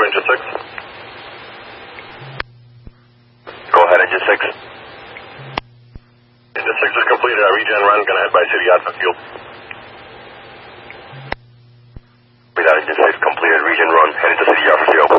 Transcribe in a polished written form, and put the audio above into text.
engine 6. Go ahead, engine 6. Engine 6 is completed. Our regen run. Going to head by City Yacht for fuel. Engine 6 completed. Regen run. Heading to City Yacht for fuel.